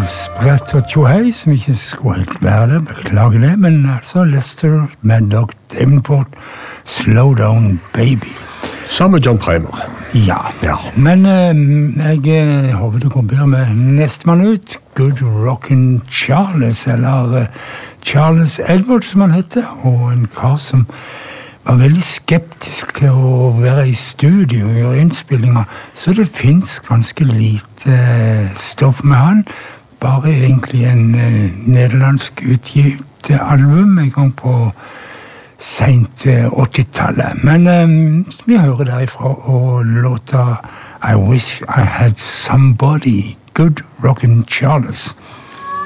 sprett og tjohei, som ikke skulle helt være det, beklager det, men altså Lester, Mad Dog, Davenport, Slow Down Baby. Sammen med John Primer. Ja. Men jeg håper det går bedre med nestemann ut, Good Rockin' Charles, eller Charles Edwards som han heter, og en kar som var veldig skeptisk til å være i studio og gjøre innspillinger, så det finnes ganske lite stoff med han, bare egentlig en nederlandsk utgivet album en gang på sent 80-tallet. Men vi hører derifra og låta I Wish I Had Somebody, Good Rockin' Charles.